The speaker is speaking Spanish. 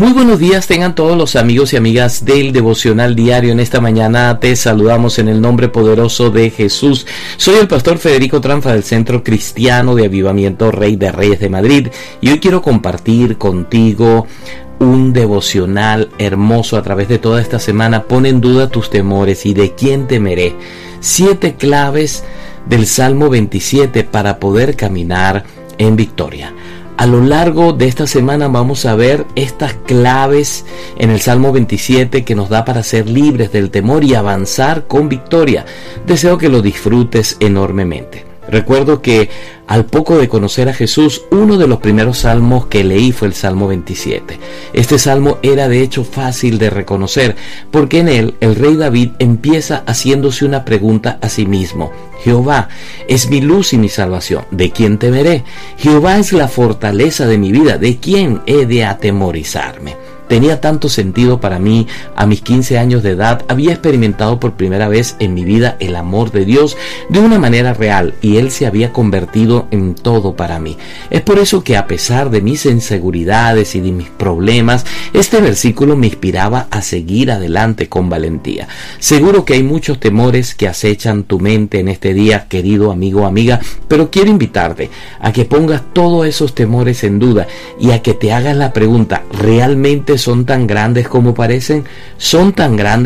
Muy buenos días tengan todos los amigos y amigas del Devocional Diario. En esta mañana te saludamos en el nombre poderoso de Jesús. Soy el pastor Federico Tranfa del Centro Cristiano de Avivamiento Rey de Reyes de Madrid y hoy quiero compartir contigo un devocional hermoso a través de toda esta semana. Pon en duda tus temores y de quién temeré. 7 claves del Salmo 27 para poder caminar en victoria. A lo largo de esta semana vamos a ver estas claves en el Salmo 27 que nos da para ser libres del temor y avanzar con victoria. Deseo que lo disfrutes enormemente. Recuerdo que al poco de conocer a Jesús, uno de los primeros salmos que leí fue el Salmo 27. Este salmo era de hecho fácil de reconocer, porque en él el rey David empieza haciéndose una pregunta a sí mismo. Jehová es mi luz y mi salvación, ¿de quién temeré? Jehová es la fortaleza de mi vida, ¿de quién he de atemorizarme? Tenía tanto sentido para mí. A mis 15 años de edad había experimentado por primera vez en mi vida el amor de Dios de una manera real y Él se había convertido en todo para mí. Es por eso que a pesar de mis inseguridades y de mis problemas, este versículo me inspiraba a seguir adelante con valentía. Seguro que hay muchos temores que acechan tu mente en este día, querido amigo o amiga, pero quiero invitarte a que pongas todos esos temores en duda y a que te hagas la pregunta, ¿realmente son tan grandes como parecen? ¿Son tan grandes